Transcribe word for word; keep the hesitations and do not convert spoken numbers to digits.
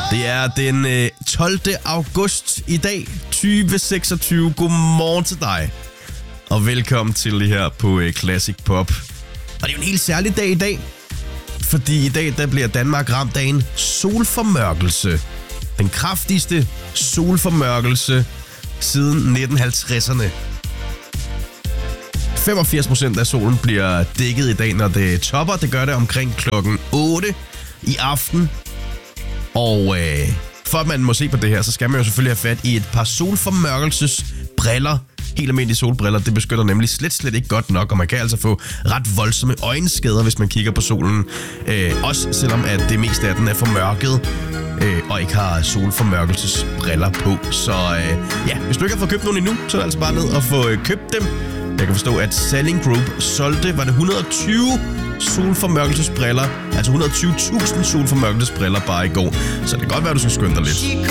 Det er den øh, tolvte august i dag, tyve seksogtyve. Godmorgen til dig, og velkommen til det her på øh, Classic Pop. Og det er jo en helt særlig dag i dag, fordi i dag der bliver Danmark ramt af en solformørkelse. Den kraftigste solformørkelse siden nitten halvtredserne. femogfirs procent af solen bliver dækket i dag, når det topper. Det gør det omkring klokken otte i aften. Og øh, for at man må se på det her, så skal man jo selvfølgelig have fat i et par solformørkelsesbriller. Helt almindelige solbriller, det beskytter nemlig slet, slet ikke godt nok, og man kan altså få ret voldsomme øjenskader, hvis man kigger på solen. Øh, også selvom at det meste af den er formørket, øh, og ikke har solformørkelsesbriller på. Så øh, ja, hvis du ikke har fået købt nogen endnu, så er det altså bare ned og få øh, købt dem. Jeg kan forstå, at Selling Group solgte, var det et hundrede og tyve solformørkelsesbriller, altså et hundrede og tyve tusind solformørkelsesbriller bare i går. Så det kan godt være, du skal skynde dig lidt.